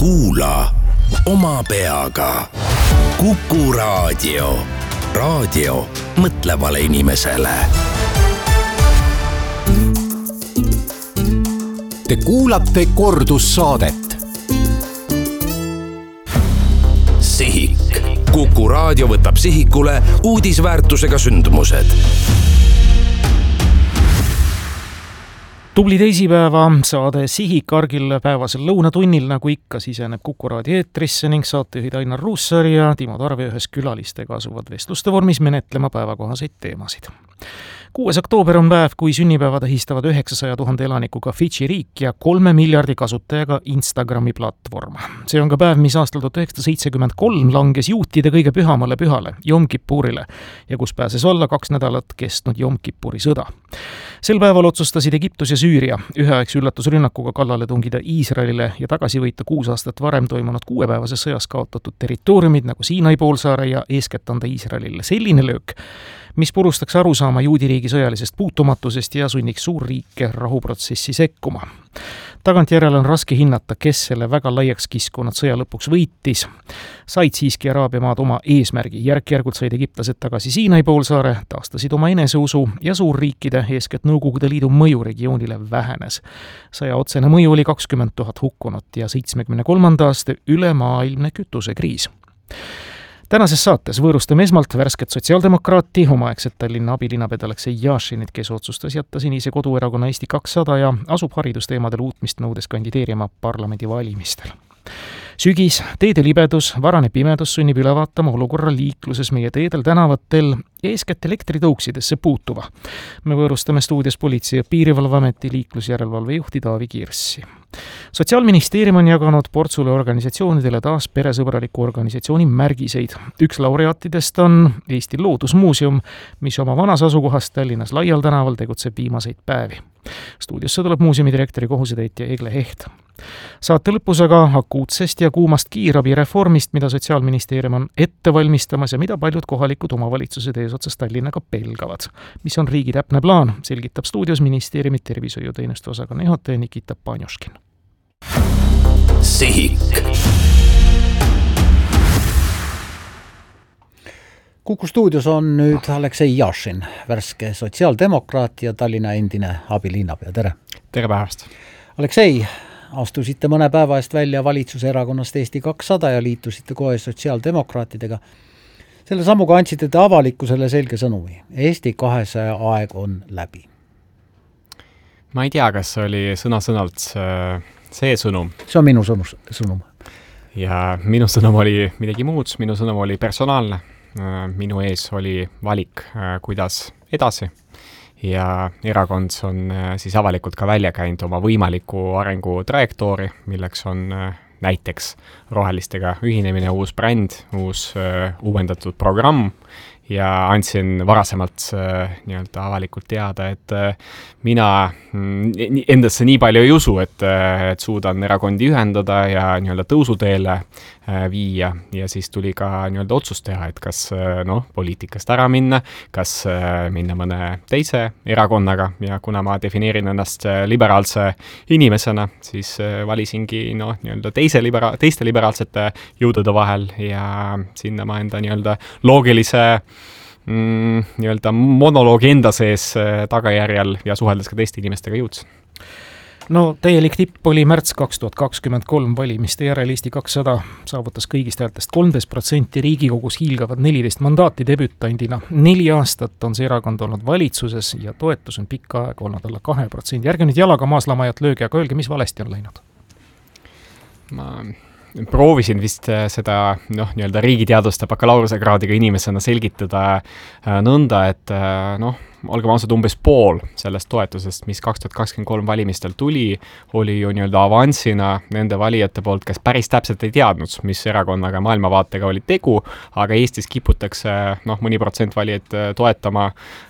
Kuula oma peaga. Kuku Raadio. Raadio mõtlevale inimesele. Te kuulate kordussaadet. Sihik. Kuku Raadio võtab sihikule uudisväärtusega sündmused. Tubli teisipäeva saade Sihik argil päevasel lõunatunnil, nagu ikka siseneb Kuku Raadio eetrisse ning saatejuhid Ainar Ruussaar ja Timo Tarve ühes külalistega asuvad vestluste vormis menetlema päevakohaseid teemasid. 6. oktoober on päev, kui sünnipäeva tähistavad 900 000 elanikuga Fidži riik ja 3 miljardi kasutajaga Instagrami platvorm. See on ka päev, mis aastal 1973 langes juutide kõige pühamale pühale, Jom Kippurile, ja kus pääses olla 2 nädalat kestnud Jom Kippuri sõda. Sel päeval otsustasid Egiptus ja Süüria üheaegse üllatusrünnakuga kallale tungida Iisraelile ja tagasi võita 6 aastat varem toimunud 6-päevases sõjas kaotatud territooriumid nagu Siinai poolsaare ja eeskätt anda Iisraelile selline löök, mis purustaks arusaama juudi riigi sõjalisest puutumatusest ja sunniks suurriike rahuprotsessi sekkuma. Tagantjärele on raske hinnata, kes selle väga laiaks kiskunud sõja lõpuks võitis. Said siiski Araabia maad oma eesmärgi. Järk-järgult said egiptlased tagasi Siinai poolsaare, taastasid oma eneseusu ja suurriikide, eeskätt Nõukogude Liidu mõju regioonile vähenes. Sõja otsene mõju oli 20 000 hukkunut ja 73. aasta ülemaailmne kütusekriis. Tänases saates võõrustame esmalt värsket sotsiaaldemokraati, omaaegset Tallinna abilinnaped Aleksei Jašinit, kes otsustas jätta sinise koduerakonna Eesti 200 ja asub haridusteemadel uutmist nõudes kandideerima parlamendivalimistel. Sügis, teede libedus, varane pimedus sunnib üle vaatama olukorra liikluses meie teedel, tänavatel ja eeskätt elektritõuksidesse puutuva. Me võõrustame stuudios Politsei- ja Piirivalveameti liiklusjärelevalve juhti Taavi Kirssi. Sotsiaalministeerium on jaganud portsule organisatsioonidele taas peresõbraliku organisatsiooni märgiseid. Üks laureaatidest on Eesti Loodusmuuseum, mis oma vanas asukohas Tallinnas Laial tänaval tegutseb viimaseid päevi. Stuudiosse tuleb muuseumi direktori kohusetäitja Egle Heht. Saate lõpus aga akuutsest ja kuumast kiirabireformist, mida Sotsiaalministeerium on ette valmistamas ja mida paljud kohalikud omavalitsused eesotsas Tallinnaga pelgavad. Mis on riigi täpne plaan, selgitab stuudios ministeeriumi tervishoiuteenuste osakonna juhataja Nikita Panjuškin. Sihik. Kuku stuudios on nüüd Aleksei Jašin, värske sotsiaaldemokraat ja Tallinna endine abilinnapea. Tere! Tere päevast! Aleksei, astusite mõne päeva eest välja valitsuserakonnast Eesti 200 ja liitusite kohe sotsiaaldemokraatidega. Selle sammuga andsite te avalikkusele selge sõnumi. Eesti 200 aeg on läbi. Ma ei tea, kas see oli sõna-sõnalt see sõnum. See on minu sõnum. Ja minu sõnum oli midagi muud, minu sõnum oli personaalne. Minu ees oli valik, kuidas edasi. Ja erakond on siis avalikult ka välja käinud oma võimaliku arengu trajektoori, milleks on näiteks rohelistega ühinemine, uus bränd, uus uuendatud programm ja andsin varasemalt nii-öelda avalikult teada, et mina endasse nii palju ei usu, et suudan erakondi ühendada ja nii-öelda tõusuteele viia ja siis tuli ka nii-öelda otsus teha, et kas poliitikast ära minna, kas minna mõne teise erakonnaga ja kuna ma defineerin ennast liberaalse inimesena, siis valisingi nii-öelda teiste liberaalsete jõudude vahel ja sinna ma enda nii-öelda loogilise nii-öelda monoloogi enda sees tagajärjel ja suheldes ka teiste inimestega jõudsin. No täielik tipp oli märts 2023 valimiste järel Eesti 200 saavutas kõigist häältest 13%, Riigikogus hiilgavad 14 mandaati debütandina. 4 aastat on see erakond olnud valitsuses ja toetus on pikka aega olnud alla 2%. Järge nüüd jalaga maaslamajat löögi, aga öelge, mis valesti on läinud? Ma proovisin vist seda nii-öelda riigiteaduste bakalaureusekraadiga inimesena selgitada nõnda, et olgem ausad, umbes pool sellest toetusest, mis 2023 valimistel tuli, oli ju nii-öelda avansina nende valijate poolt, kes päris täpselt ei teadnud, mis erakonnaga maailmavaatega oli tegu, aga Eestis kiputakse mõni protsent valijaid toetama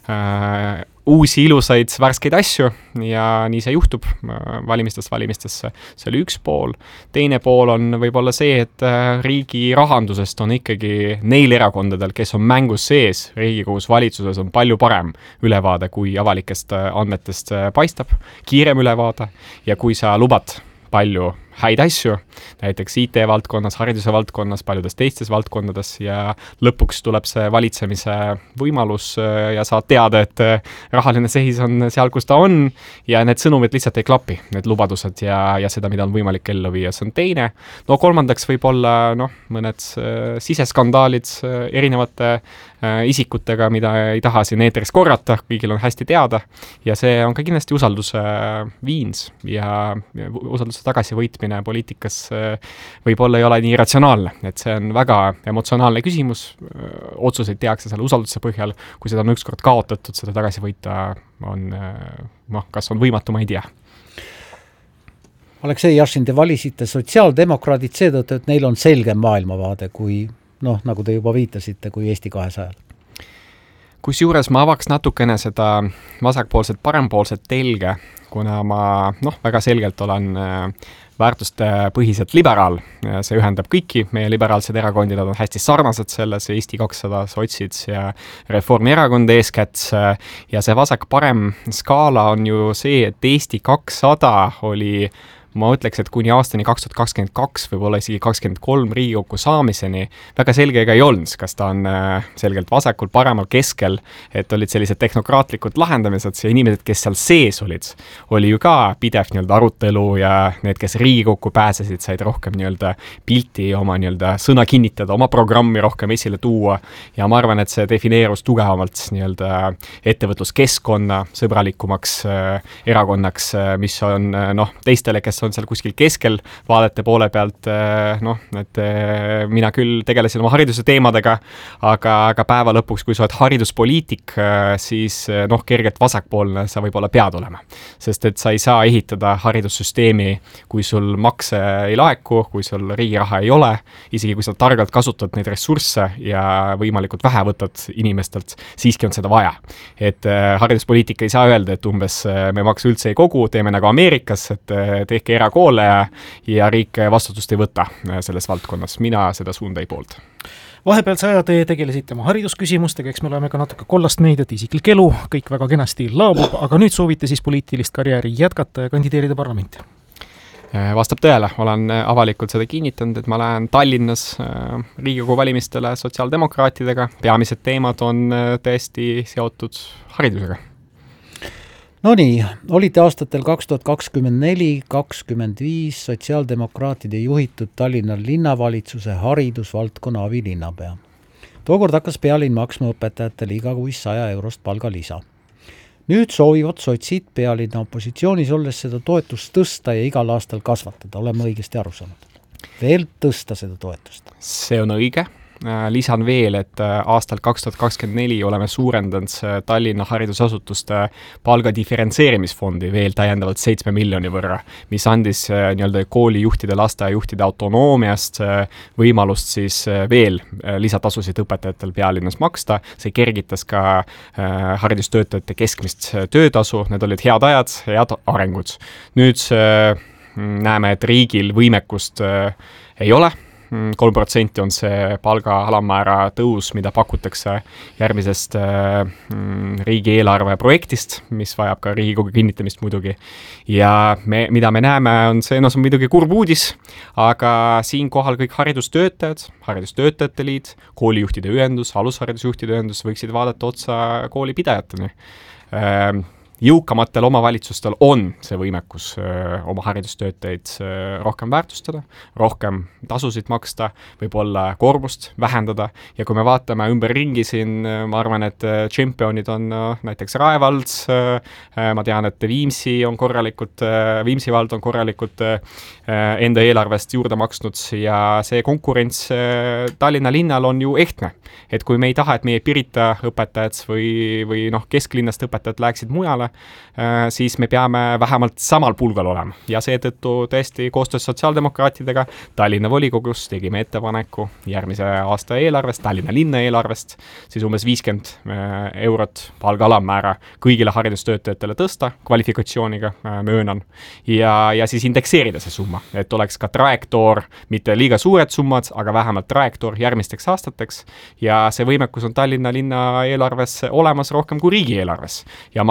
uusi ilusaid värskeid asju ja nii see juhtub valimistest valimistesse. See oli üks pool. Teine pool on võib-olla see, et riigi rahandusest on ikkagi neil erakondadel, kes on mängus sees Riigikogus valitsuses, on palju parem ülevaade, kui avalikest andmetest paistab, kiirem ülevaade ja kui sa lubad palju häid asju, näiteks IT-valdkonnas, hariduse valdkonnas, paljudes teistes valdkondades ja lõpuks tuleb see valitsemise võimalus ja saad teada, et rahaline seis on seal, kus ta on ja need sõnumid lihtsalt ei klapi, need lubadused ja seda, mida on võimalik ellu viia, see on teine. No kolmandaks võib olla mõned siseskandaalid erinevate isikutega, mida ei taha siin eetris korrata, kõigil on hästi teada ja see on ka kindlasti usalduse viins ja usalduse tagasivõitmine poliitikas võib-olla ei ole nii ratsionaalne, et see on väga emotsionaalne küsimus, otsuseid tehakse selle usalduse põhjal, kui seda on ükskord kaotatud, seda tagasi võita on, kas on võimatu, ma ei tea. Aleksei Jašin, te valisite sotsiaaldemokraadid seetõttu, et neil on selge maailmavaade kui, nagu te juba viitasite, kui Eesti 200. Kusjuures ma avaks natukene seda vasakpoolset, parempoolset telge, kuna ma väga selgelt olen väärtuste põhiselt liberaal. See ühendab kõiki meie liberaalsed erakondid, on hästi sarnased selles, Eesti 200, sotsid ja Reformierakond eeskätt. Ja see vasak-parem skaala on ju see, et Eesti 200 oli, ma ütleks, et kuni aastani 2022 võib-olla isegi 23 Riigikokku saamiseni väga selge ega ei olnud, kas ta on selgelt vasakul, paremal, keskel, et olid sellised tehnokraatlikud lahendamised ja inimesed, kes seal sees olid, oli ju ka pidev arutelu ja need, kes Riigikokku pääsesid, said rohkem pilti oma sõna kinnitada, oma programmi rohkem esile tuua ja ma arvan, et see defineerus tugevamalt ettevõtluskeskkonna sõbralikumaks erakonnaks, mis on teistele, kes on seal kuskil keskel vaadete poole pealt, et mina küll tegelesin oma hariduse teemadega, aga päeva lõpuks, kui sa oled hariduspoliitik, siis kergelt vasakpoolne sa võib-olla pead olema. Sest et sa ei saa ehitada haridussüsteemi, kui sul makse ei laeku, kui sul riigi raha ei ole, isegi kui sa targalt kasutad neid ressursse ja võimalikult vähe võtad inimestelt, siiski on seda vaja. Et hariduspoliitika ei saa öelda, et umbes me makse üldse ei kogu, teeme nagu Ameerikas, et tehke erakoole ja riik vastutust ei võta selles valdkonnas. Mina seda suunda ei poolda. Vahepealse aja te tegelesite oma haridusküsimustega, eks me oleme ka natuke kollast meediat, isiklik elu, kõik väga kenasti laabub, aga nüüd soovite siis poliitilist karjääri jätkata ja kandideerida parlamenti? Vastab tõele, olen avalikult seda kinnitanud, et ma lähen Tallinnas Riigikogu valimistele sotsiaaldemokraatidega. Peamised teemad on tõesti seotud haridusega. No nii, olite aastatel 2024-2025 sotsiaaldemokraatide juhitud Tallinna linnavalitsuse haridusvaldkonna abilinnapea. Tookord hakkas pealinn maksma õpetajatele igakuis 100 eurost palgalisa. Nüüd soovivad sotsid pealinna opositsioonis olles seda toetust tõsta ja igal aastal kasvatada, oleme õigesti aru saanud. Veel tõsta seda toetust. See on õige. Lisan veel, et aastal 2024 oleme suurendanud Tallinna haridusasutuste palga diferentseerimisfondi veel täiendavalt 7 miljoni võrra, mis andis koolijuhtide, lasteaiajuhtide autonoomiast võimalust siis veel lisatasusid õpetajatel pealinnas maksta. See kergitas ka haridustöötajate keskmist töötasu, need olid head ajad, head arengud. Nüüd näeme, et riigil võimekust ei ole. 3% on see palga alammäära tõus, mida pakutakse järgmisest riigieelarve projektist, mis vajab ka Riigikogu kinnitamist muidugi. Ja mida me näeme, on see, see on muidugi kurb uudis, aga siinkohal kõik haridustöötajad, haridustöötajate liit, koolijuhtide ühendus, alusharidusjuhtide ühendus võiksid vaadata otsa koolipidajateni. Jõukamatel omavalitsustel on see võimekus oma haridustöötajaid rohkem väärtustada, rohkem tasusid maksta, võib-olla koormust vähendada ja kui me vaatame ümber ringi siin, ma arvan, et tšempionid on näiteks Rae vald, ma tean, et Viimsi vald on korralikult enda eelarvest juurde maksnud ja see konkurents Tallinna linnal on ju ehtne, et kui me ei taha, et meie Pirita õpetajad või kesklinnast õpetajad läheksid mujale, siis me peame vähemalt samal pulgal olema ja seetõttu tõesti koostöös sotsiaaldemokraatidega Tallinna volikogus tegime ettepaneku järgmise aasta eelarvest, Tallinna linna eelarvest, siis umbes 50 eurot palga alammäära kõigile haridustöötajatele tõsta, kvalifikatsiooniga möönan ja siis indekseerida see summa, et oleks ka trajektoor, mitte liiga suured summad, aga vähemalt trajektoor järgmisteks aastateks ja see võimekus on Tallinna linna eelarves olemas rohkem kui riigi eelarves ja ma arvan, et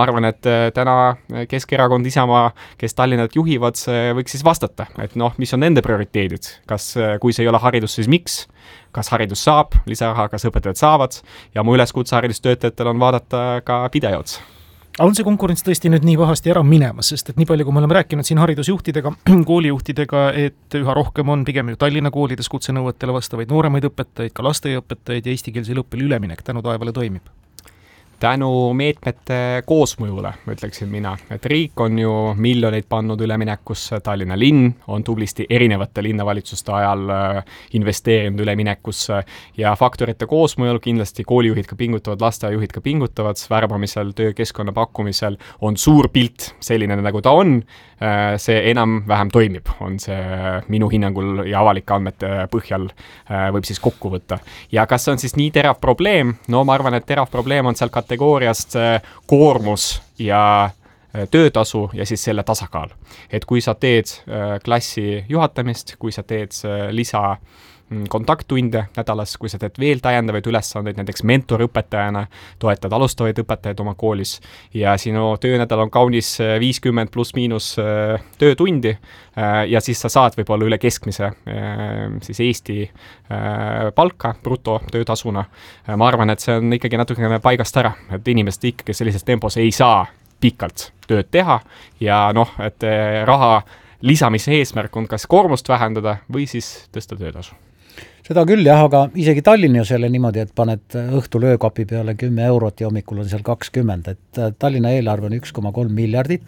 et täna Keskerakond, Isamaa, kes Tallinnat juhivad, võiks siis vastata, et noh, mis on nende prioriteedid, kas, kui see ei ole haridus, siis miks, kas haridus saab lisaraha, kas õpetajad saavad ja mu üleskutse haridustöötajatel on vaadata ka videod. On see konkurents tõesti nüüd nii pahasti ära minemas, sest et nii palju, kui me oleme rääkinud siin haridusjuhtidega, koolijuhtidega, et üha rohkem on pigem ju Tallinna koolides kutsenõuetele vastavaid nooremaid õpetajaid, ka lasteaiaõpetajaid ja eestikeelsele õppele üleminek tänu taevale toimib. Tänu meetmete koosmõjule, ütleksin mina, et riik on ju miljoneid pannud üleminekusse, Tallinna linn on tublisti erinevate linnavalitsuste ajal investeerinud üleminekusse ja faktorite koosmõjul kindlasti koolijuhid ka pingutavad, lasteaiajuhid ka pingutavad, värbamisel, töökeskkonna pakkumisel on suur pilt selline, nagu ta on, see enam-vähem toimib, on see minu hinnangul ja avalike andmete põhjal võib siis kokku võtta. Ja kas see on siis nii terav probleem? No ma arvan, et terav probleem on seal kategooriast koormus ja töötasu ja siis selle tasakaal. Et kui sa teed klassi juhatamist, kui sa teed lisa kontakttunde nädalas, kui sa teed veel täiendavaid ülesandeid, näiteks mentorõpetajana, toetad alustavaid õpetajaid oma koolis ja sinu töönädal on kaunis 50 pluss miinus töötundi ja siis sa saad võib-olla üle keskmise siis Eesti palka bruto töötasuna. Ma arvan, et see on ikkagi natukene paigast ära, et inimesed ikkagi sellises tempos ei saa pikalt tööd teha ja noh, et raha lisamise eesmärk on kas koormust vähendada või siis tõsta töötasu. Seda küll jah, aga isegi Tallinnas jälle niimoodi, et paned õhtul öökapi peale 10 eurot ja hommikul on seal 20, et Tallinna eelarve on 1,3 miljardit.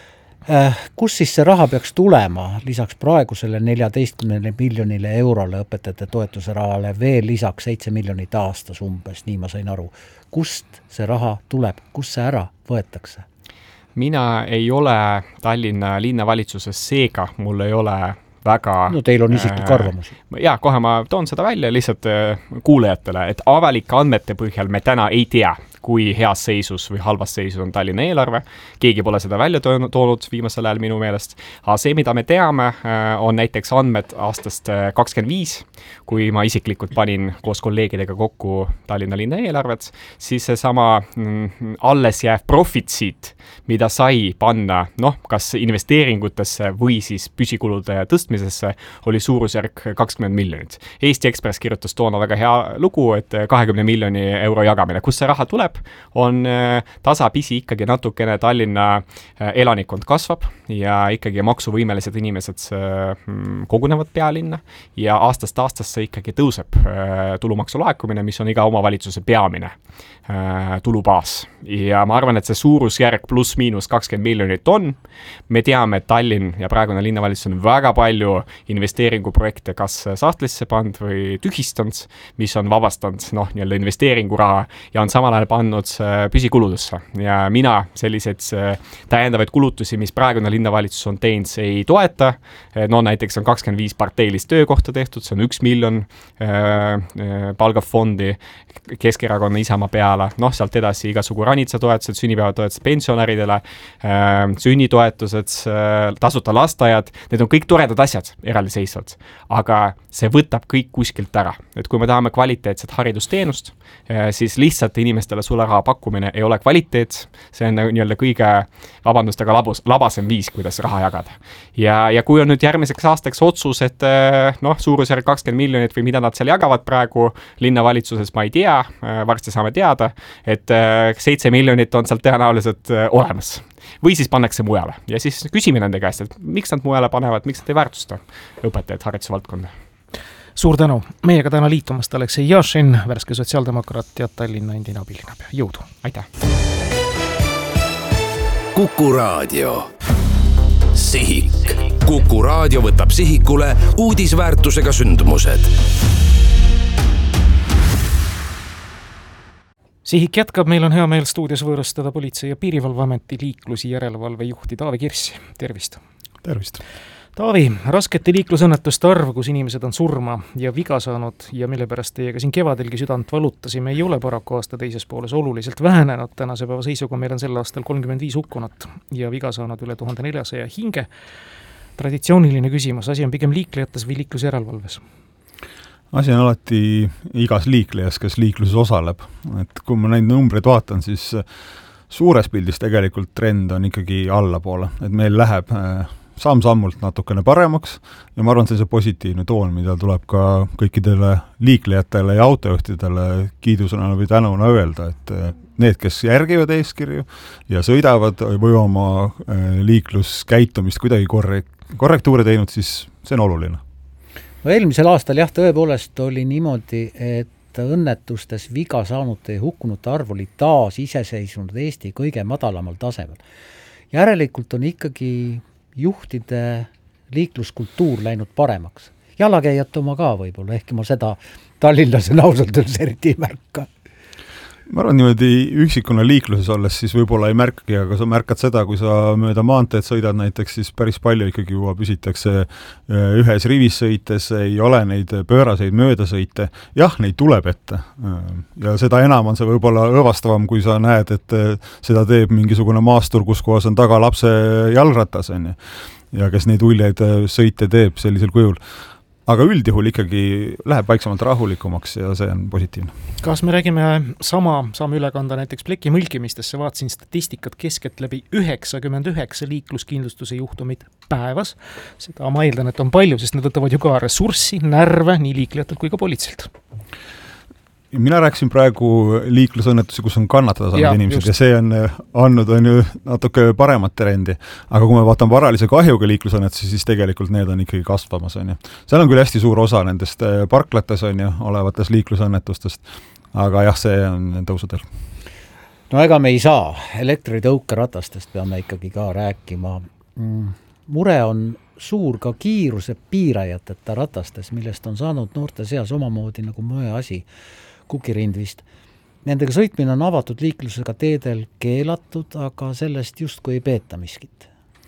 Kus siis see raha peaks tulema lisaks praegusele 14 miljonile eurole õpetajate toetuse rahale veel lisaks 7 miljonit aastas umbes, nii ma sain aru. Kust see raha tuleb, kus see ära võetakse? Mina ei ole Tallinna linnavalitsuses, seega mul ei ole väga... No teil on isiklik arvamus. Jaa, kohe ma toon seda välja lihtsalt kuulajatele, et avalike andmete põhjal me täna ei tea, kui heas seisus või halvas seisus on Tallinna eelarve. Keegi pole seda välja toonud viimasel ajal minu meelest. Aga see, mida me teame, on näiteks andmed aastast 25, kui ma isiklikult panin koos kolleegidega kokku Tallinna linna eelarvet, siis see sama alles jääv profit sheet, mida sai panna, kas investeeringutesse või siis püsikulude tõstmisesse, oli suurusjärk 20 miljonit. Eesti Ekspress kirjutas toona väga hea lugu, et 20 miljoni euro jagamine. Kus see raha tuleb, on tasapisi ikkagi natukene Tallinna elanikkond kasvab ja ikkagi maksuvõimelised inimesed kogunevad pealinna ja aastast aastasse ikkagi tõuseb tulumaksu laekumine, mis on iga omavalitsuse peamine tulubaas. Ja ma arvan, et see suurusjärk pluss miinus 20 miljonit on. Me teame, et Tallinn ja praegune linnavalitsus on väga palju investeeringuprojekte kas sahtlisse pand või tühistanud, mis on vabastanud nii-öelda investeeringuraha ja on samal ajal pannud püsikuludesse. Ja mina selliseid täiendavaid kulutusi, mis praegune linnavalitsus on teinud, ei toeta. Näiteks on 25 parteilist töökohta tehtud, see on 1 miljon palgafondi Keskerakonna Isamaa peale. Sealt edasi igasugu ranitsatoetused, sünnipäevatoetused pensionäridele, sünnitoetused, tasuta lasteaiad, need on kõik toredad asjad eraldiseisvad, aga see võtab kõik kuskilt ära. Et kui me tahame kvaliteetset haridusteenust, siis lihtsalt inimestele sularaha pakkumine ei ole kvaliteet, see on nii-öelda kõige, vabandust, aga labasem viis, kuidas raha jagada. Ja kui on nüüd järgmiseks aastaks otsus, et suurusjärk 20 miljonit või mida nad seal jagavad praegu linnavalitsuses, ma ei tea, varsti saame teada, et 7 miljonit on sealt tõenäoliselt olemas. Või siis pannakse mujale. Ja siis küsime nende käest, et miks nad mujale panevad, miks nad ei väärtusta õpetajad hariduse valdkonda. Suur tänu. Meiega täna liitumast Aleksei Jašin, värske sotsiaaldemokraat ja Tallinna endine abilinnapea. Jõudu. Aitäh. Kuku Raadio. Sihik. Kuku Raadio võtab sihikule uudisväärtusega sündmused. Sihik jätkab, meil on hea meel stuudios võõrustada Politsei- ja Piirivalveameti liiklusi järelevalve juhti Taavi Kirssi. Tervist! Tervist! Taavi, raskete liiklusõnnetuste arv, kus inimesed on surma ja viga saanud ja mille pärast teiega siin kevadelgi südant valutasime, ei ole paraku aasta teises pooles oluliselt vähenenud. Tänase päeva seisuga meil on sel aastal 35 hukkunut ja viga saanud üle 1400 hinge. Traditsiooniline küsimus, asi on pigem liiklejates või liiklusjärelevalves? Asi on alati igas liiklejas, kes liikluses osaleb. Et kui ma neid numbreid vaatan, siis suures pildis tegelikult trend on ikkagi allapoole, et meil läheb samm-sammult natukene paremaks ja ma arvan, see positiivne toon, mida tuleb ka kõikidele liiklejatele ja autojuhtidele kiidusõna või tänuna öelda, et need, kes järgivad eeskirju ja sõidavad või oma liikluskäitumist kuidagi korrektuure teinud, siis see on oluline. No eelmisel aastal jah, tõepoolest oli niimoodi, et õnnetustes viga saanute ja hukkunute arv oli taas iseseisvunud Eesti kõige madalamal tasemel. Järelikult on ikkagi juhtide liikluskultuur läinud paremaks. Jalakäijate oma ka võib-olla, ehkki ma seda tallinlasena ausalt öeldes eriti ei märka. Ma arvan, niimoodi üksikuna liikluses olles siis võib-olla ei märkagi, aga sa märkad seda, kui sa mööda maanteed sõidad näiteks, siis päris palju ikkagi juba püsitakse ühes rivis sõites, ei ole neid pööraseid möödasõite. Jah, neid tuleb ette. Ja seda enam on see võib-olla õvastavam, kui sa näed, et seda teeb mingisugune maastur, kus kohas on taga lapse jalgratas, ja kes neid uljeid sõite teeb sellisel kujul. Aga üldjuhul ikkagi läheb vaiksemalt rahulikumaks ja see on positiivne. Kas me räägime saame üle kanda näiteks pleki mõlkimistesse, vaatasin statistikat keskelt läbi 99 liikluskindlustuse juhtumid päevas. Seda ma eeldan, et on palju, sest nad võtavad ju ka ressurssi, närve nii liiklejatelt kui ka politseilt. Mina rääkisin praegu liiklusõnnetusi, kus on kannatada saanud inimesed ja see on andnud ju natuke paremat trendi. Aga kui me vaatame varalise kahjuga liiklusõnnetusi, siis tegelikult need on ikkagi kasvamas. Seal on küll hästi suur osa nendest parklates olevatest liiklusõnnetustest, aga jah, see on tõusudel. No ega me ei saa, elektritõukeratastest peame ikkagi ka rääkima. Mure on suur ka kiiruse piirajateta ratastes, millest on saanud noorte seas omamoodi nagu mõe asi, kukirind vist. Nendega sõitmine on avatud liiklusega teedel keelatud, aga sellest justkui ei peeta miskit.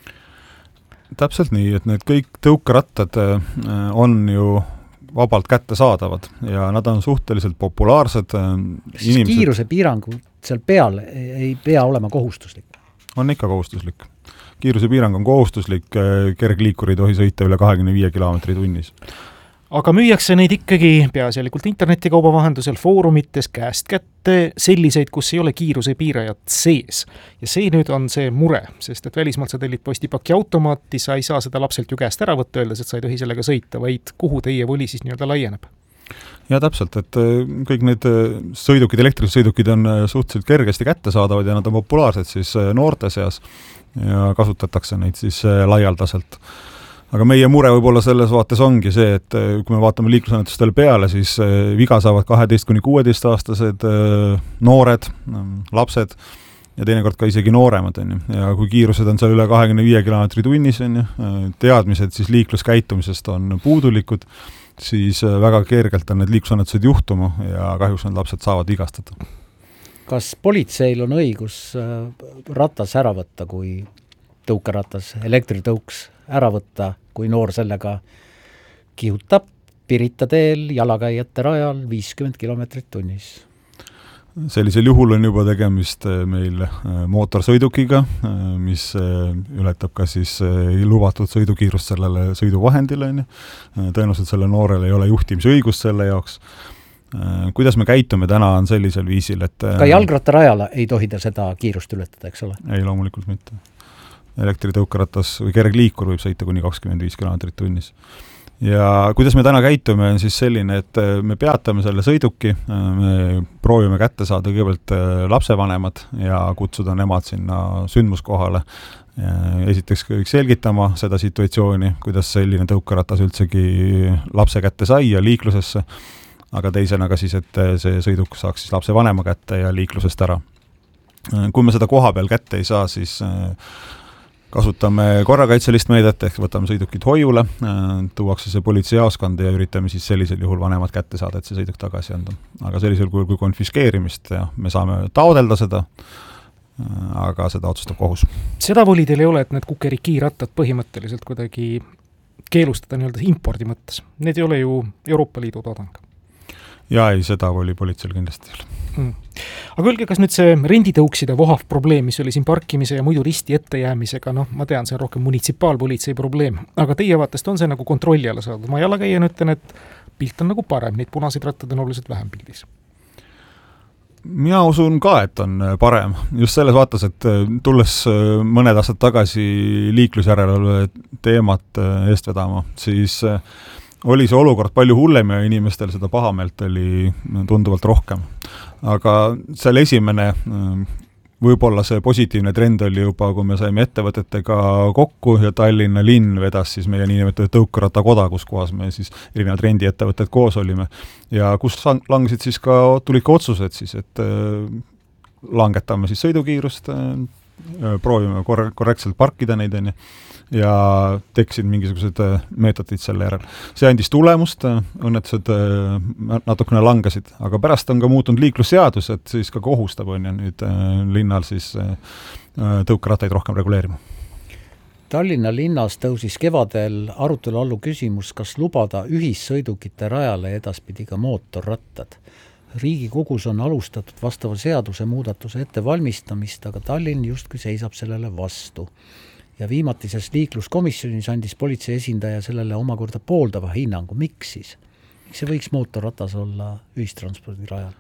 Täpselt nii, et need kõik tõukerattad on ju vabalt kättesaadavad ja nad on suhteliselt populaarsed. Kiiruse piirangu seal peal ei pea olema kohustuslik? On ikka kohustuslik. Kiiruse piirang on kohustuslik, kergliikur ei tohi sõita üle 25 kilomeetri tunnis. Aga müüakse neid ikkagi peaasjalikult internetikauba vahendusel foorumites käest kätte selliseid, kus ei ole kiiruse piirajat sees. Ja see nüüd on see mure, sest et välismaalt sa tellid postipaki automaati, sa ei saa seda lapselt ju käest ära võtta, öeldes, et sa ei tohi sellega sõita, vaid kuhu teie voli siis nii-öelda laieneb? Ja täpselt, et kõik need sõidukid, elektrilised sõidukid on suhteliselt kergesti kättesaadavad ja nad on populaarsed siis noorte seas ja kasutatakse neid siis laialdaselt. Aga meie mure võib-olla selles vaates ongi see, et kui me vaatame liiklusõnnetustele peale, siis viga saavad 12–16-aastased noored, lapsed ja teinekord ka isegi nooremad. Ja kui kiirused on seal üle 25 kilomeetri tunnis, teadmised siis liikluskäitumisest on puudulikud, siis väga kergelt on need liiklusõnnetused juhtuma ja kahjuks need lapsed saavad vigastada. Kas politseil on õigus ratas ära võtta, kui tõukeratas, elektritõuks ära võtta, kui noor sellega kihutab Pirita teel jalakäijate rajal 50 kilomeetrit tunnis? Sellisel juhul on juba tegemist meil mootorsõidukiga, mis ületab ka siis lubatud sõidukiirust sellele sõiduvahendile. Tõenäoliselt selle noorel ei ole juhtimisõigust selle jaoks. Kuidas me käitume täna on sellisel viisil, et ka jalgrattarajala ei tohi ta seda kiirust ületada, eks ole? Ei, loomulikult mitte. Elektritõukeratas või kergliikur võib sõita kuni 25 kilomeetrit tunnis. Ja kuidas me täna käitume on siis selline, et me peatame selle sõiduki, me proovime kätte saada kõigepealt lapsevanemad ja kutsuda nemad sinna sündmuskohale. Esiteks kõik selgitama seda situatsiooni, kuidas selline tõukeratas üldsegi lapse kätte sai ja liiklusesse, aga teisena ka siis, et see sõiduk saaks siis lapsevanema kätte ja liiklusest ära. Kui me seda koha peal kätte ei saa, siis kasutame korrakaitselist meedet, ehk võtame sõidukid hoiule, tuuakse see politseijaoskond ja üritame siis sellisel juhul vanemad kätte saada, et see sõiduk tagasi anda. Aga sellisel juhul kui konfiskeerimist ja me saame taodelda seda, aga seda otsustab kohus. Seda voli teil ei ole, et need kukerikiirattad põhimõtteliselt kuidagi keelustada nii-öelda impordi mõttes. Need ei ole ju Euroopa Liidu toodang. Ja ei, seda oli politseil kindlasti. Aga öelge, kas nüüd see renditõukside vohav probleem, mis oli siin parkimise ja muidu risti ettejäämisega, ma tean, see on rohkem munitsipaalpolitsei probleem, aga teie vaatest on see nagu kontrolli alla saadud. Ma jalakäijana ütlen, et pilt on nagu parem, neid punaseid rattad on oluliselt vähem pildis. Mina usun ka, et on parem. Just selles vaatas, et tulles mõned aastad tagasi liiklusjärelevalve teemat eest vedama, siis oli see olukord palju hullem ja inimestel seda pahameelt oli tunduvalt rohkem. Aga seal esimene võib-olla see positiivne trend oli juba, kui me saime ettevõtetega kokku ja Tallinna linn vedas siis meie niinimetatud tõukerattakoda, kus kohas me siis erinevad rendiettevõtted koos olime. Ja kus langesid siis tulid ka otsused siis, et langetame siis sõidukiirust, proovime korrektselt parkida neid ja tekkisid mingisugused meetodid selle järel. See andis tulemust, õnnetused natukene langesid, aga pärast on ka muutunud liiklusseadus, et siis ka kohustab on ja nüüd linnal siis tõukerattaid rohkem reguleerima. Tallinna linnas tõusis kevadel arutelu allu küsimus, kas lubada ühissõidukite rajale edaspidi ka mootorrattad. Riigikogus on alustatud vastava seaduse muudatuse ettevalmistamist, aga Tallinn justkui seisab sellele vastu. Ja viimatises liikluskomisjonis andis politsei esindaja sellele omakorda pooldava hinnangu. Miks siis? Miks see võiks mootorratas olla ühistranspordi rajal?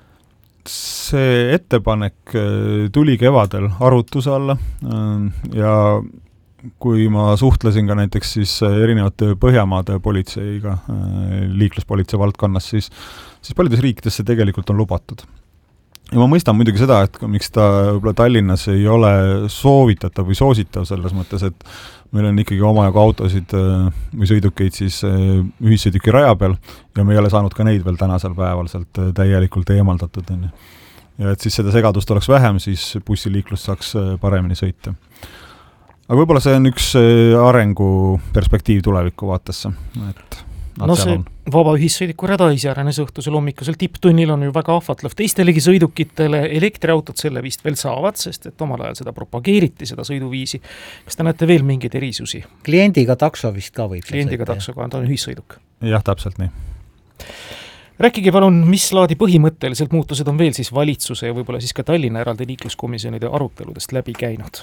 See ettepanek tuli kevadel arutuse alla ja kui ma suhtlesin ka näiteks siis erinevate Põhjamaade politseiga liikluspolitsei valdkonnas, siis paljudes riikides see tegelikult on lubatud. Ja ma mõistan muidugi seda, et miks ta võib-olla Tallinnas ei ole soovitatav või soositav selles mõttes, et meil on ikkagi omajagu autosid või sõidukeid siis ühissõiduki raja peal ja me ei ole saanud ka neid veel tänasel päeval sealt täielikult eemaldatud. Ja et siis seda segadust oleks vähem, siis bussiliiklus saaks paremini sõita. Aga võib-olla see on üks arengu perspektiiv tuleviku vaatesse, et no see vaba ühissõidiku rada iseäranes õhtusel hommikul tipptunnil on ju väga ahvatlev teistelegi sõidukitele, elektriautod selle vist veel saavad, sest et omal ajal seda propageeriti, seda sõiduviisi. Kas te näete veel mingeid erisusi? Kliendiga takso vist ka võib. Kliendiga taksoga on ta ühissõiduk. Jah, täpselt nii. Rääkige palun, mis laadi põhimõtteliselt muutused on veel siis valitsuse ja võib-olla siis ka Tallinna eraldi liikluskomisjonide aruteludest läbi käinud?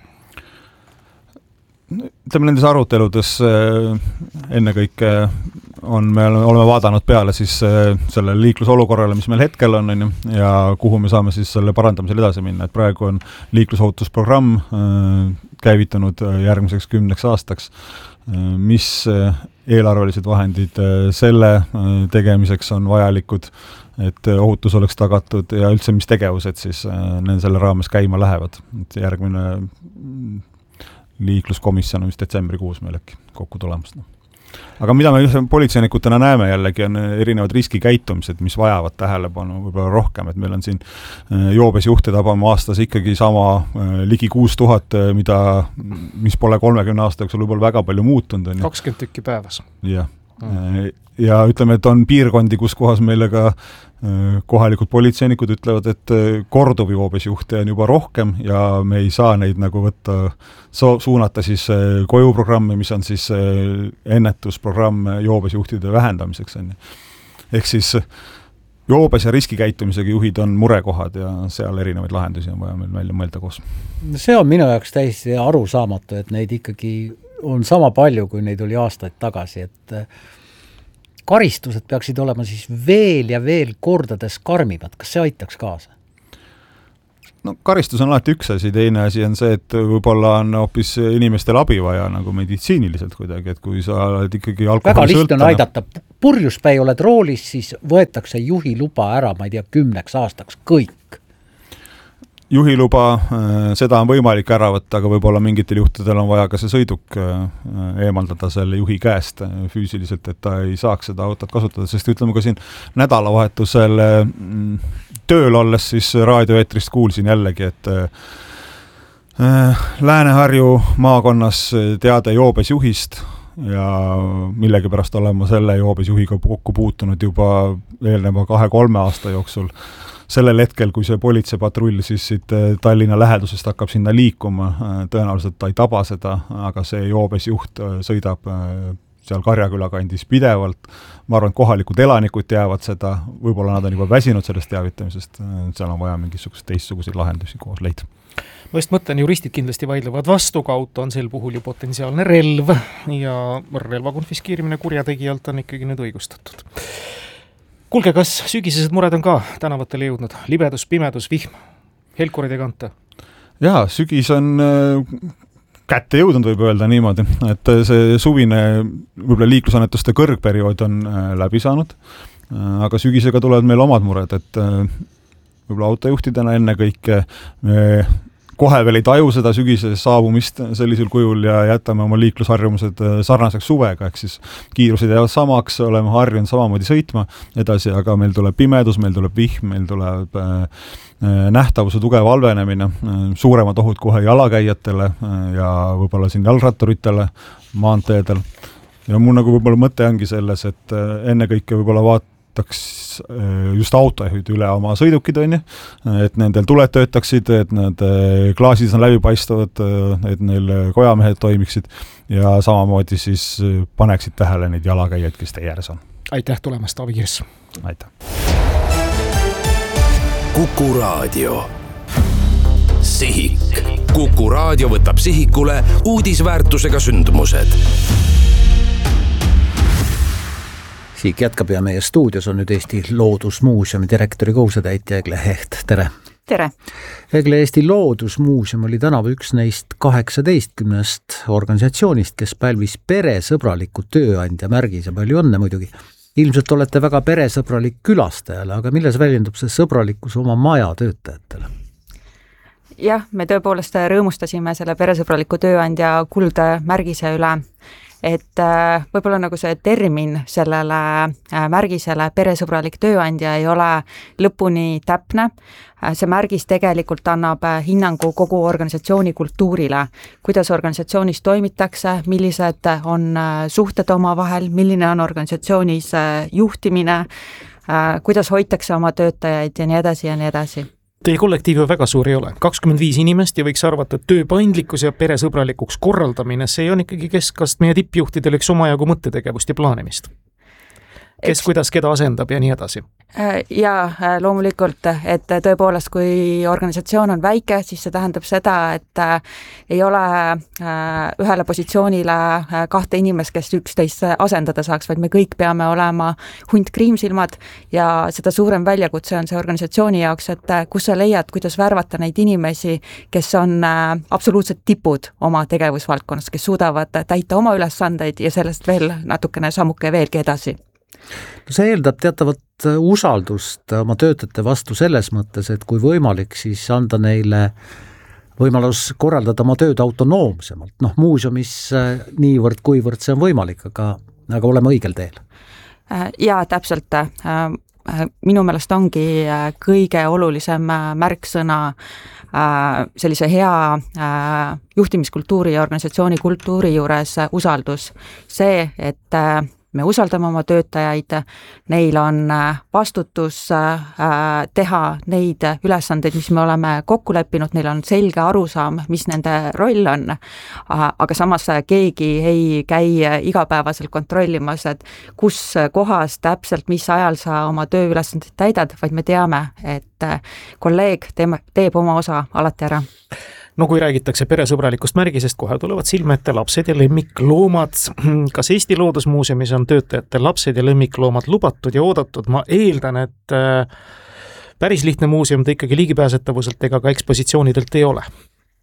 Ütleme nendes aruteludes ennekõike me oleme vaadanud peale siis selle liiklusolukorrale, mis meil hetkel on ja kuhu me saame siis selle parandamisel edasi minna. Et praegu on liiklusohutusprogramm käivitunud järgmiseks 10 aastaks, mis eelarvelised vahendid selle tegemiseks on vajalikud, et ohutus oleks tagatud ja üldse mis tegevused siis selle raames käima lähevad. Et järgmine liikluskomisjon on vist detsembrikuus meil äkki kokku tulemast. Aga mida me politseinikutena näeme jällegi on erinevad riskikäitumised, mis vajavad tähelepanu võib-olla rohkem, et meil on siin joobes juhte tabame aastas ikkagi sama ligi 6000, mis pole 30 aasta jooksul võib-olla väga palju muutunud. 20 tükki päevas. Jah. Ja ütleme, et on piirkondi, kus kohas meile ka kohalikud politseinikud ütlevad, et korduv joobesjuhte on juba rohkem ja me ei saa neid nagu võtta, suunata siis kojuprogrammi, mis on siis ennetusprogramm joobesjuhtide vähendamiseks. Ehk siis joobes ja riskikäitumisega juhid on murekohad ja seal erinevaid lahendusi on vaja meil välja mõelda koos. See on minu jaoks täiesti arusaamatu, et neid ikkagi on sama palju, kui neid oli aastaid tagasi, et karistused peaksid olema siis veel ja veel kordades karmimad. Kas see aitaks kaasa? No karistus on alati üks asi, teine asi on see, et võib-olla on hoopis inimestel abi vaja nagu meditsiiniliselt kuidagi, et kui sa oled ikkagi alkoholi väga lihtne on aidata. Purjuspäi oled roolis, siis võetakse juhiluba ära, ma ei tea, 10 aastaks kõik. Juhiluba, seda on võimalik ära võtta, aga võib-olla mingitel juhtudel on vaja ka see sõiduk eemaldada selle juhi käest füüsiliselt, et ta ei saaks seda autot kasutada, sest ütleme ka siin nädalavahetusel tööl olles siis raadioeetrist kuulsin jällegi, et Lääne-Harju maakonnas teade joobes juhist ja millegipärast olema selle joobes juhiga kokku puutunud juba eelneva 2-3 aasta jooksul. Sellel hetkel, kui see politseipatrull siis siit Tallinna lähedusest hakkab sinna liikuma, tõenäoliselt ta ei taba seda, aga see joobes juht sõidab seal Karjaküla kandis pidevalt. Ma arvan, et kohalikud elanikud teavad seda, võib-olla nad on juba väsinud sellest teavitamisest, seal on vaja mingisugust teistsuguseid lahendusi koos leida. Ma just mõtlen, juristid kindlasti vaidlevad vastu, ka auto on sel puhul ju potentsiaalne relv ja relva konfiskeerimine kurjategijalt on ikkagi nüüd õigustatud. Kuulge, kas sügisesed mured on ka tänavatele jõudnud? Libedus, pimedus, vihm, helkurid ei kanta? Jaa, sügis on kätte jõudnud, võib öelda niimoodi, et see suvine võib-olla liiklusannetuste kõrgperiood on läbi saanud, aga sügisega tulevad meil omad mured, et võib-olla autojuhtidena ennekõike kohe veel ei taju seda sügise saabumist sellisel kujul ja jätame oma liiklusharjumused sarnaseks suvega, ehk siis kiirused jäävad samaks, oleme harjunud samamoodi sõitma edasi, aga meil tuleb pimedus, meil tuleb vihm, meil tuleb nähtavuse tugev halvenemine, suuremad ohud kohe jalakäijatele ja võib-olla siin jalgratturitele maanteedel. Ja mul nagu võib-olla mõte ongi selles, et ennekõike võib-olla vaataks just autojuhid üle oma sõidukid, et nendel tuled töötaksid, et nad klaasid on läbipaistvad, et neil kojamehed toimiksid ja samamoodi siis paneksid tähele neid jalakäijaid, kes teie ääres on. Aitäh tulemast, Taavi Kirss! Aitäh! Kuku Raadio. Sihik. Kuku Raadio võtab sihikule uudisväärtusega sündmused. Sihik jätkab ja meie stuudios on nüüd Eesti Loodusmuuseumi direktori kohusetäitja Egle Heht. Tere! Tere! Egle, Eesti Loodusmuuseum oli tänavu üks neist 18 organisatsioonist, kes pälvis peresõbraliku tööandja märgis ja palju õnne muidugi. Ilmselt olete väga peresõbralik külastajale, aga milles väljendub see sõbralikkus oma maja töötajatele? Jah, me tõepoolest rõõmustasime selle peresõbraliku tööandja kuldmärgise üle, et võib-olla nagu see termin sellele märgisele peresõbralik tööandja ei ole lõpuni täpne. See märgis tegelikult annab hinnangu kogu organisatsiooni kultuurile, kuidas organisatsioonis toimitakse, millised on suhted omavahel, milline on organisatsioonis juhtimine, kuidas hoitakse oma töötajaid ja nii edasi ja nii edasi. Teie kollektiiv ju väga suur ei ole. 25 inimest ja võiks arvata, et töö paindlikkus ja peresõbralikuks korraldamine, see on ikkagi keskast meie tippjuhtidel üks omajagu mõttetegevust ja plaanimist. Kes kuidas keda asendab ja nii edasi. Ja loomulikult, et tõepoolest, kui organisatsioon on väike, siis see tähendab seda, et ei ole ühele positsioonile 2 inimest, kes üksteist asendada saaks, vaid me kõik peame olema hunt kriimsilmad ja seda suurem väljakutse on see organisatsiooni jaoks, et kus sa leiad, kuidas värvata neid inimesi, kes on absoluutselt tipud oma tegevusvaldkonnas, kes suudavad täita oma ülesandeid ja sellest veel natukene sammuke veelgi edasi. No see eeldab teatavat usaldust oma töötajate vastu selles mõttes, et kui võimalik, siis anda neile võimalus korraldada oma tööd autonoomsemalt. Muuseumis niivõrd kuivõrd see on võimalik, aga oleme õigel teel. Ja täpselt. Minu meelest ongi kõige olulisem märksõna sellise hea juhtimiskultuuri ja organisatsiooni kultuuri juures usaldus. See, et me usaldame oma töötajaid, neil on vastutus teha neid ülesandeid, mis me oleme kokku leppinud, neil on selge arusaam, mis nende roll on, aga samas keegi ei käi igapäevaselt kontrollimas, et kus kohas täpselt, mis ajal sa oma tööülesandeid täidad, vaid me teame, et kolleeg teeb oma osa alati ära. No kui räägitakse peresõbralikust märgisest, kohe tulevad silme ette lapsed ja lemmikloomad. Kas Eesti Loodusmuuseumis on töötajate lapsed ja lemmikloomad lubatud ja oodatud? Ma eeldan, et päris lihtne muuseum ta ikkagi ligipääsetavuselt ega ka ekspositsioonidelt ei ole.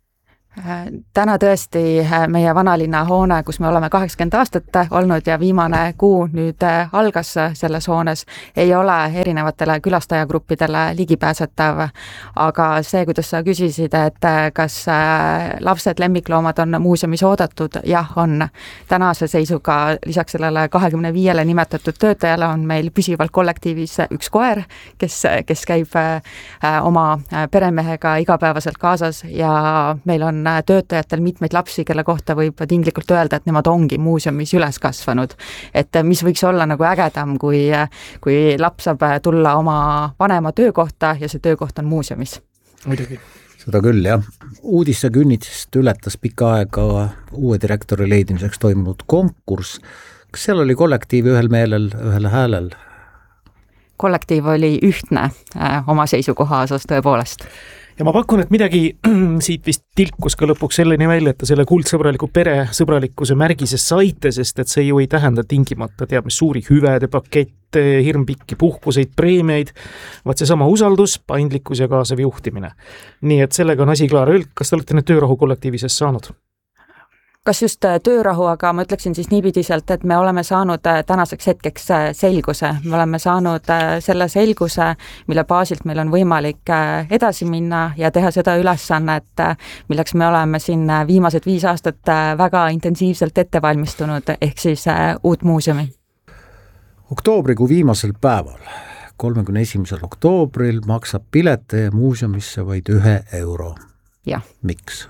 Täna tõesti meie vanalinna hoone, kus me oleme 80 aastat olnud ja viimane kuu nüüd algas selles hoones, ei ole erinevatele külastajagruppidele ligipääsetav. Aga see, kuidas sa küsisid, et kas lapsed, lemmikloomad on muuseumis oodatud, jah on. Tänase seisuga lisaks sellele 25 nimetatud töötajale on meil püsivalt kollektiivis üks koer, kes käib oma peremehega igapäevaselt kaasas ja meil on töötajatel mitmeid lapsi, kelle kohta võib tinglikult öelda, et nemad ongi muuseumis üles kasvanud. Et mis võiks olla nagu ägedam, kui laps saab tulla oma vanema töökohta ja see töökoht on muuseumis. Muidugi. Seda küll, jah. Uudisse künnitsest ületas pikka aega uue direktori leidimiseks toimunud konkurss. Kas seal oli kollektiiv ühel meelel, ühel häälel? Kollektiiv oli ühtne oma seisukoha osas tõepoolest. Ja ma pakun, et midagi siit vist tilkus ka lõpuks selleni välja, et selle kuldsõbraliku peresõbralikkuse märgise saite, sest et see ju ei tähenda tingimata teab mis suuri hüvede pakett pilte, hirmpikki puhkuseid, preemiaid, vaat see sama usaldus, paindlikkus ja kaasav juhtimine. Nii et sellega on asi klaar. Kas te olete nüüd töörahu kollektiivi sees saanud? Kas just töörahu, aga ma ütleksin siis niipidiselt, et me oleme saanud tänaseks hetkeks selguse. Me oleme saanud selle selguse, mille baasilt meil on võimalik edasi minna ja teha seda ülesannet, milleks me oleme siin viimased 5 aastat väga intensiivselt ette valmistunud, ehk siis uut muuseumi. Oktoobrikuu viimasel päeval, 31. oktoobril maksab pilete muuseumisse vaid 1 euro. Ja. Miks?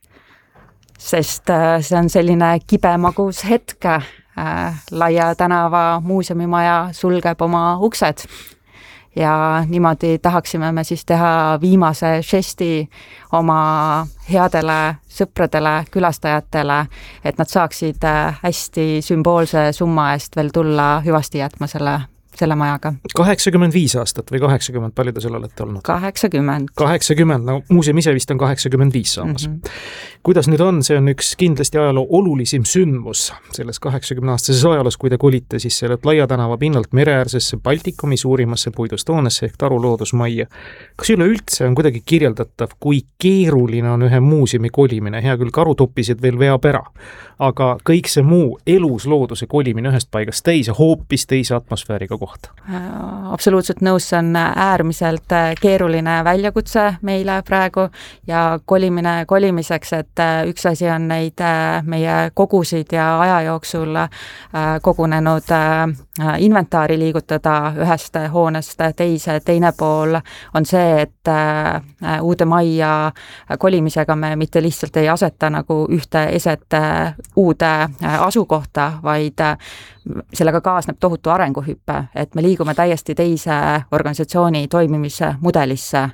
Sest see on selline kibemagus hetk. Laia tänava muuseumimaja sulgeb oma uksed ja niimoodi tahaksime me siis teha viimase žesti oma headele sõpradele, külastajatele, et nad saaksid hästi sümboolse summa eest veel tulla hüvasti jätma selle majaga. 85 aastat või 80, palju te seal olete olnud? 80. 80, no muuseum ise vist on 85 saamas. Kuidas nüüd on, see on üks kindlasti ajaloo olulisim sündmus selles 80-aastases ajaloos, kui te kolite siis sellelt Laia tänava pinnalt mereäärsesse Baltikumi suurimasse puidustoonesse ehk Taru loodusmajja. Kas üleüldse on kuidagi kirjeldatav, kui keeruline on ühe muuseumi kolimine? Hea küll, karutoppised veel veab ära, aga kõik see muu elus looduse kolimine ühest paigast teise, hoopis teise atmosfääriga kohta. Absoluutselt nõus, see on äärmiselt keeruline väljakutse meile praegu ja kolimine kolimiseks, et üks asi on neid meie kogusid ja aja jooksul kogunenud inventaari liigutada ühest hoonest teise. Teine pool on see, et uude majja kolimisega me mitte lihtsalt ei aseta nagu ühte eset uude asukohta, vaid sellega kaasneb tohutu arenguhüppe, et me liigume täiesti teise organisatsiooni toimimise mudelisse.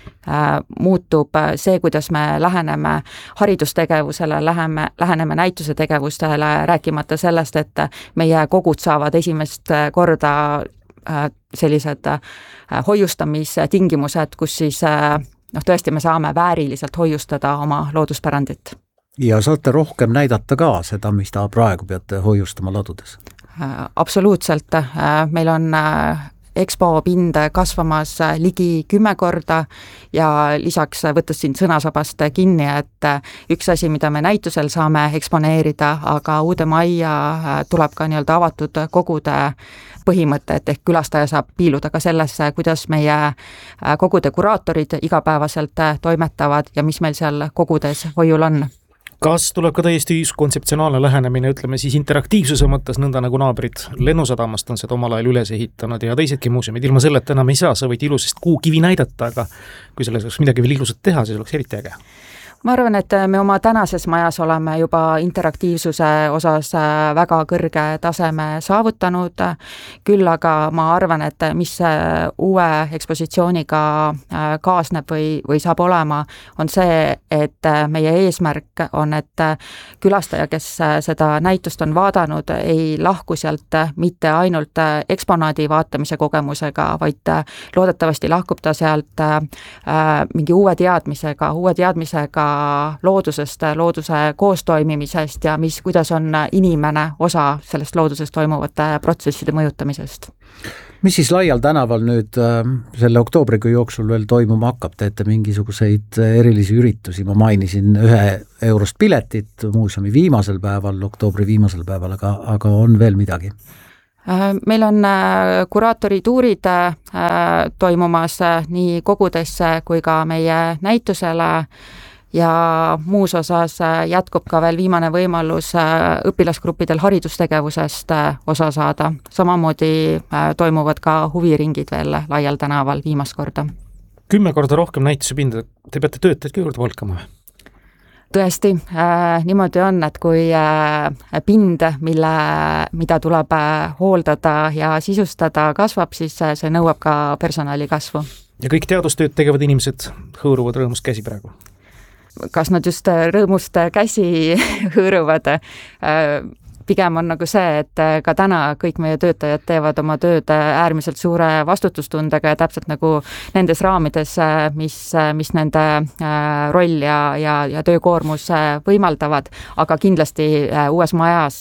Muutub see, kuidas me läheneme haridustegevusele, läheneme näituse tegevustele, rääkimata sellest, et meie kogud saavad esimest korda sellised hoiustamistingimused, kus siis tõesti me saame vääriliselt hoiustada oma looduspärandit. Ja saate rohkem näidata ka seda, mis ta praegu peate hoiustama ladudes? Absoluutselt. Meil on EXPO pind kasvamas ligi 10 korda ja lisaks võttes siin sõnasabast kinni, et üks asi, mida me näitusel saame eksponeerida, aga uude majja tuleb ka nii-öelda avatud kogude põhimõtted, ehk külastaja saab piiluda ka sellesse, kuidas meie kogude kuraatorid igapäevaselt toimetavad ja mis meil seal kogudes hoiul on. Kas tuleb ka täiesti kontseptsionaalne lähenemine, ütleme siis interaktiivsuse mõttes, nõnda nagu naabrid Lennusadamast on seda omal ajal üles ehitanud ja teisedki muuseumid, ilma selleta enam ei saa, sa võid ilusast kuukivi näidata, aga kui selles oleks midagi veel ilusat teha, siis oleks eriti äge. Ma arvan, et me oma tänases majas oleme juba interaktiivsuse osas väga kõrge taseme saavutanud, küll aga ma arvan, et mis uue ekspositsiooniga kaasneb või saab olema, on see, et meie eesmärk on, et külastaja, kes seda näitust on vaadanud, ei lahku sealt mitte ainult eksponaadi vaatamise kogemusega, vaid loodetavasti lahkub ta sealt mingi uue teadmisega loodusest, looduse koostoimimisest ja kuidas on inimene osa sellest loodusest toimuvate protsesside mõjutamisest. Mis siis Laial tänaval nüüd selle oktoobrikuu jooksul veel toimuma hakkab? Teete mingisuguseid erilisi üritusi? Ma mainisin 1 eurost piletit muuseumi viimasel päeval, oktoobri viimasel päeval, aga on veel midagi? Meil on kuraatorituurid toimumas nii kogudesse kui ka meie näitusele ja muus osas jätkub ka veel viimane võimalus õpilasgruppidel haridustegevusest osa saada. Samamoodi toimuvad ka huviringid veel Laial tänaval viimast korda. 10 korda rohkem näituse pinda, te peate töötajad ka juurde palkama? Tõesti, niimoodi on, et kui pind, mida tuleb hooldada ja sisustada, kasvab, siis see nõuab ka personali kasvu. Ja kõik teadustööd tegevad inimesed hõõruvad rõõmust käsi praegu? Kas nad just rõõmust käsi hõõruvad? pigem on nagu see, et ka täna kõik meie töötajad teevad oma tööd äärmiselt suure vastutustundega ja täpselt nagu nendes raamides, mis nende roll ja töökoormus võimaldavad, aga kindlasti uues majas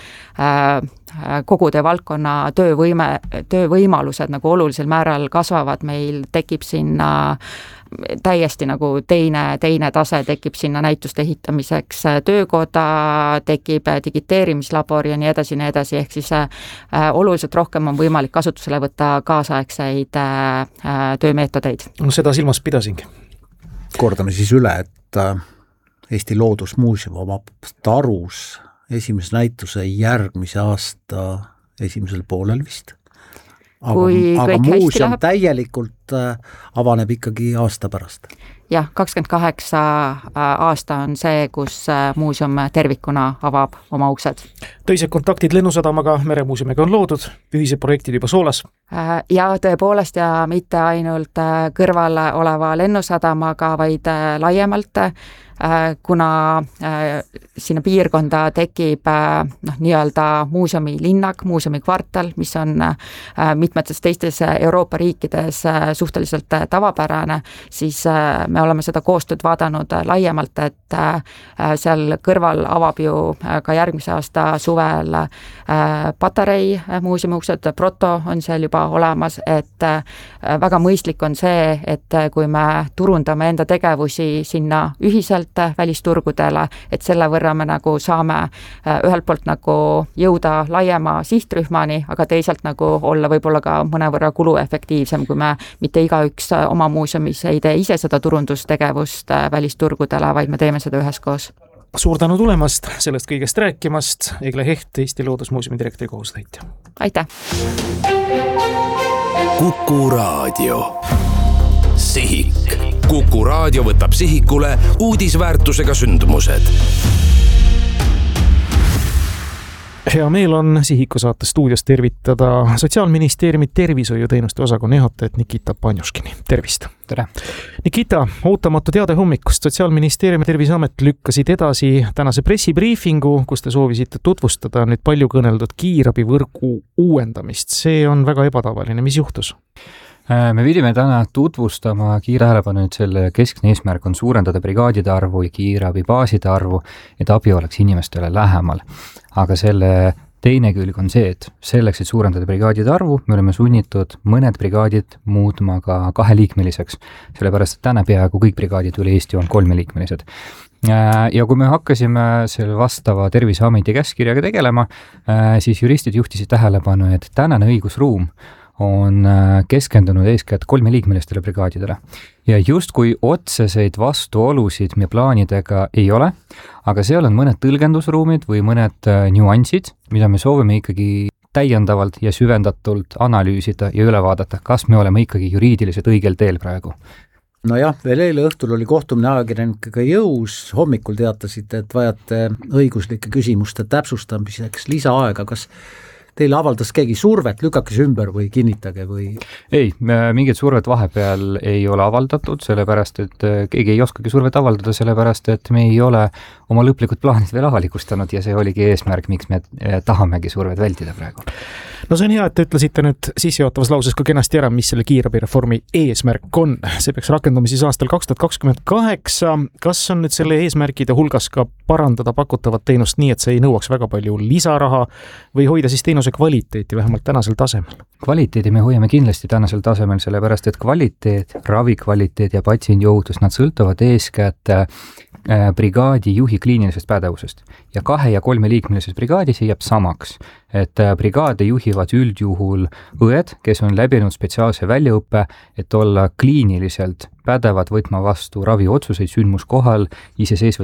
kogu valdkonna töövõimalused nagu olulisel määral kasvavad, meil tekib sinna täiesti nagu teine tase, tekib sinna näituste ehitamiseks töökoda, tekib digiteerimislabor ja nii edasi, ehk siis oluliselt rohkem on võimalik kasutusele võtta kaasaegseid töömeetodeid. No seda silmas pidasingi. Kordame siis üle, et Eesti Loodusmuuseum omab Tarus esimese näituse järgmise aasta esimesel poolel vist. Aga muuseum täielikult avaneb ikkagi aasta pärast. Jah, 28 aasta on see, kus muuseum tervikuna avab oma uksed. Töised kontaktid Lennusadamaga, Meremuuseumiga on loodud, ühised projektid juba soolas. Ja tõepoolest ja mitte ainult kõrval oleva Lennusadamaga, vaid laiemalt, kuna sinna piirkonda tekib nii-öelda muuseumi linnak, muuseumi kvartal, mis on mitmetes teistes Euroopa riikides suhteliselt tavapärane, siis me oleme seda koostööd vaadanud laiemalt, et seal kõrval avab ju ka järgmise aasta suvel Patarei muuseumi uksed, Proto on seal juba olemas, et väga mõistlik on see, et kui me turundame enda tegevusi sinna ühiselt välisturgudele, et selle võrra me nagu saame ühelt poolt nagu jõuda laiema sihtrühmani, aga teisalt nagu olla võib-olla ka mõnevõrra kuluefektiivsem, kui me mitte igaüks oma muuseumis ei tee ise seda turundustegevust välisturgudele, vaid me teeme seda üheskoos. Suur tänu tulemast, sellest kõigest rääkimast, Egle Heht, Eesti Loodusmuuseumi direktori kohusetäitja. Aitäh! Kuku Raadio. Sihik. Kuku Raadio võtab sihikule uudisväärtusega sündmused. Hea meel on Sihiku saate stuudios tervitada Sotsiaalministeeriumi tervishoiuteenuste osakonna juhatajat Nikita Panjuškini. Tervist! Tere! Nikita, ootamatu teade hommikust. Sotsiaalministeerium ja Terviseamet lükkasid edasi tänase pressibriifingu, kus te soovisite tutvustada nüüd palju kõneldud kiirabivõrgu uuendamist. See on väga ebatavaline. Mis juhtus? Me pidime täna tutvustama kiirtähelepanu, et selle keskne eesmärk on suurendada brigaadide arvu ja kiirabibaaside arvu, et abi oleks inimestele lähemal. Aga selle teine külg on see, et selleks, et suurendada brigaadide arvu, me oleme sunnitud mõned brigaadid muutma ka 2-liikmeliseks, sellepärast, et täna peaaegu kõik brigaadid üle Eesti on 3-liikmelised. Ja kui me hakkasime selle vastava Terviseameti käskkirjaga tegelema, siis juristid juhtisid tähelepanu, et tänane õigusruum on keskendunud eeskätt 3-liikmelistele brigaadidele. Ja just kui otseseid vastuolusid meie plaanidega ei ole, aga seal on mõned tõlgendusruumid või mõned nüansid, mida me soovime ikkagi täiendavalt ja süvendatult analüüsida ja üle vaadata, kas me oleme ikkagi juriidiliselt õigel teel praegu. Nojah, veel eile õhtul oli kohtumine ajakirjanikega jõus, hommikul teatasite, et vajate õiguslike küsimuste täpsustamiseks lisaaega, kas teile avaldas keegi survet, lükake ümber või kinnitage või? Ei, mingit survet vahepeal ei ole avaldatud, sellepärast, et keegi ei oskagi survet avaldada, sellepärast, et me ei ole oma lõplikud plaanid veel avalikustanud ja see oligi eesmärk, miks me tahamegi survet vältida praegu. No see on hea, et te ütlesite nüüd sissejuhatavas lauses ka kenasti ära, mis selle kiirabireformi eesmärk on. See peaks rakenduma siis aastal 2028. Kas on nüüd selle eesmärkide hulgas ka parandada pakutavat teenust nii, et see ei nõuaks väga palju lisaraha või hoida siis teenuse kvaliteeti vähemalt tänasel tasemel? Kvaliteedi me hoiame kindlasti tänasel tasemel, sellepärast et kvaliteet, ravikvaliteet ja patsiendi ohutus, nad sõltuvad eeskätt brigaadi juhi kliinilisest pädevusest ja 2- ja 3-liikmelises brigaadis jääb samaks, et brigaade juhivad üldjuhul õed, kes on läbinud spetsiaalse väljaõppe, et olla kliiniliselt pädevad võtma vastu raviotsuseid sündmuskohal, iseseisvat